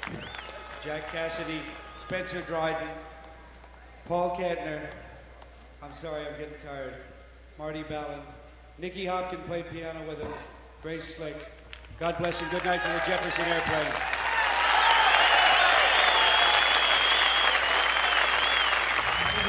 Jack Cassidy, Spencer Dryden, Paul Kantner. I'm sorry, I'm getting tired. Marty Ballin. Nicky Hopkins played piano with him. Grace Slick. God bless and good night to the Jefferson Airplane.